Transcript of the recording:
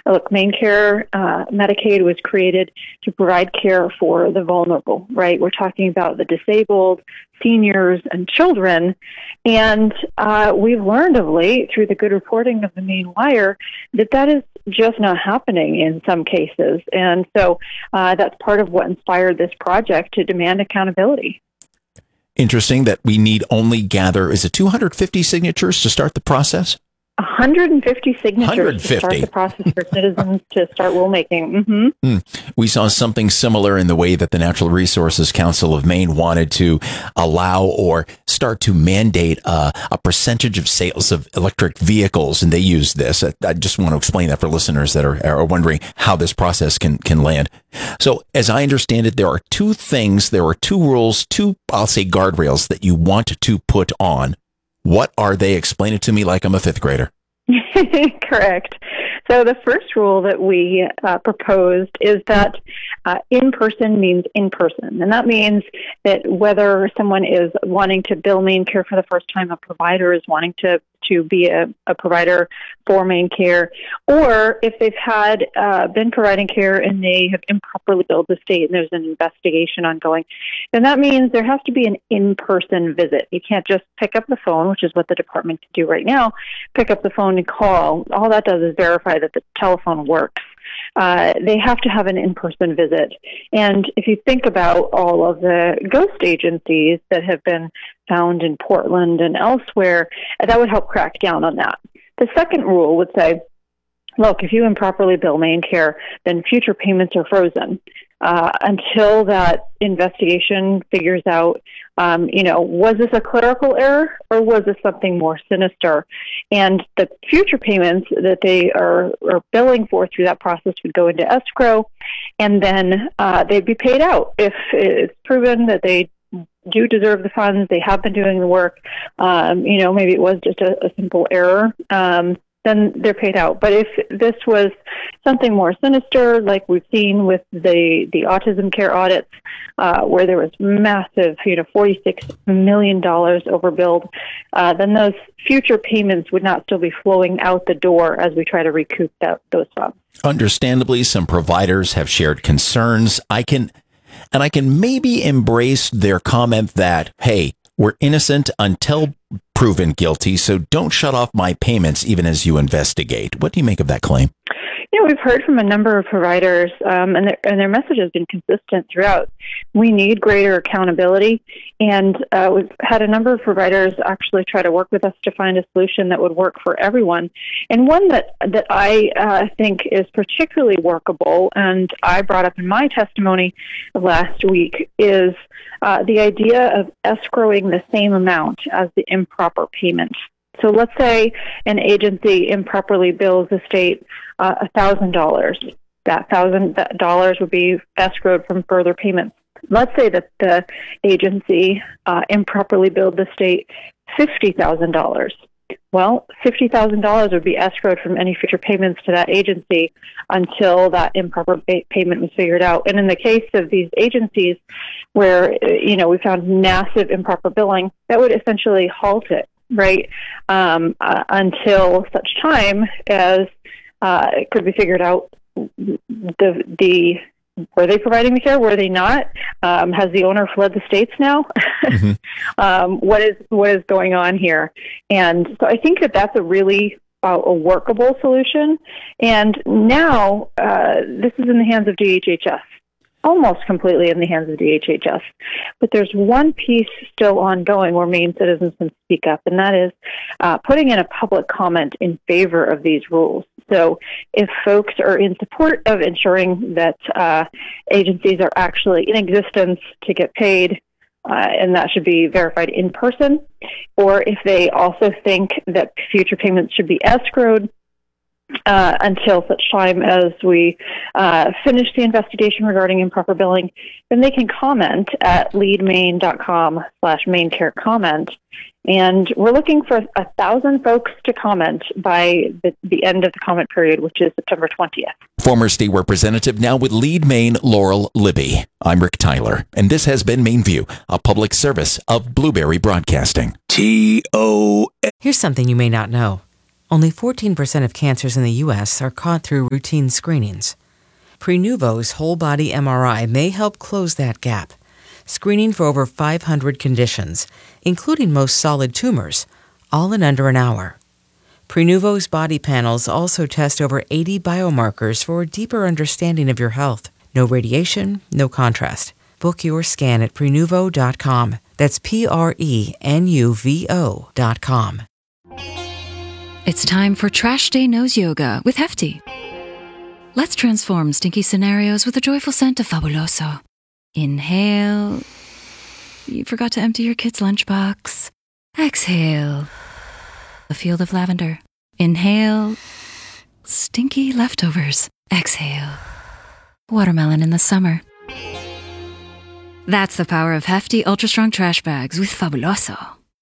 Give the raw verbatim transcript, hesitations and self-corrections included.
look, MaineCare uh, Medicaid was created to provide care for the vulnerable, right? We're talking about the disabled, seniors, and children. And uh, we've learned of late through the good reporting of the Maine Wire that that is just not happening in some cases. And so uh, that's part of what inspired this project to demand accountability. Interesting that we need only gather, is it two hundred fifty signatures to start the process? one hundred fifty signatures one hundred fifty. To start the process for citizens to start rulemaking. Mm-hmm. Mm. We saw something similar in the way that the Natural Resources Council of Maine wanted to allow or start to mandate uh, a percentage of sales of electric vehicles, and they used this. I, I just want to explain that for listeners that are, are wondering how this process can, can land. So as I understand it, there are two things, there are two rules, two, I'll say, guardrails that you want to put on. What are they? Explain it to me like I'm a fifth grader. Correct. So the first rule that we uh, proposed is that uh, in-person means in-person. And that means that whether someone is wanting to bill MaineCare for the first time, a provider is wanting to, to be a, a provider for MaineCare, or if they've had uh, been providing care and they have improperly billed the state and there's an investigation ongoing, then that means there has to be an in-person visit. You can't just pick up the phone, which is what the department can do right now, pick up the phone and call. All that does is verify that the telephone works. Uh, they have to have an in-person visit. And if you think about all of the ghost agencies that have been found in Portland and elsewhere, that would help crack down on that. The second rule would say, look, if you improperly bill MaineCare, then future payments are frozen uh, until that investigation figures out, um, you know, was this a clerical error or was this something more sinister? And the future payments that they are, are billing for through that process would go into escrow, and then uh, they'd be paid out if it's proven that they do deserve the funds, they have been doing the work, um, you know, maybe it was just a, a simple error, um, then they're paid out. But if this was something more sinister, like we've seen with the, the autism care audits, uh, where there was massive, you know, forty-six million dollars overbilled, uh, then those future payments would not still be flowing out the door as we try to recoup that, those funds. Understandably, some providers have shared concerns. I can... And I can maybe embrace their comment that, hey, we're innocent until proven guilty, so don't shut off my payments even as you investigate. What do you make of that claim? You know, we've heard from a number of providers, um, and, their, and their message has been consistent throughout. We need greater accountability, and uh, we've had a number of providers actually try to work with us to find a solution that would work for everyone. And one that, that I uh, think is particularly workable, and I brought up in my testimony last week, is uh, the idea of escrowing the same amount as the improper payment. So let's say an agency improperly bills the state uh, one thousand dollars. That one thousand dollars would be escrowed from further payments. Let's say that the agency uh, improperly billed the state fifty thousand dollars. Well, fifty thousand dollars would be escrowed from any future payments to that agency until that improper pay- payment was figured out. And in the case of these agencies where, you know, we found massive improper billing, that would essentially halt it, right, um, uh, until such time as uh, it could be figured out the the were they providing the care? Were they not? Um, has the owner fled the states now? mm-hmm. um, what is what is going on here? And so I think that that's a really uh, a workable solution. And now uh, this is in the hands of D H H S. Almost completely in the hands of D H H S. But there's one piece still ongoing where Maine citizens can speak up, and that is uh, putting in a public comment in favor of these rules. So if folks are in support of ensuring that uh, agencies are actually in existence to get paid, uh, and that should be verified in person, or if they also think that future payments should be escrowed, Uh, until such time as we uh, finish the investigation regarding improper billing, then they can comment at leadmaine.com slash MaineCare comment. And we're looking for a thousand folks to comment by the, the end of the comment period, which is September twentieth. Former state representative, now with Lead Maine, Laurel Libby. I'm Rick Tyler, and this has been Maine View, a public service of Blueberry Broadcasting. T O Here's something you may not know. Only fourteen percent of cancers in the U S are caught through routine screenings. Prenuvo's whole-body M R I may help close that gap, screening for over five hundred conditions, including most solid tumors, all in under an hour. Prenuvo's body panels also test over eighty biomarkers for a deeper understanding of your health. No radiation, no contrast. Book your scan at Prenuvo dot com. That's P R E N U V O dot com. It's time for Trash Day Nose Yoga with Hefty. Let's transform stinky scenarios with a joyful scent of Fabuloso. Inhale. You forgot to empty your kid's lunchbox. Exhale. A field of lavender. Inhale. Stinky leftovers. Exhale. Watermelon in the summer. That's the power of Hefty Ultra Strong Trash Bags with Fabuloso.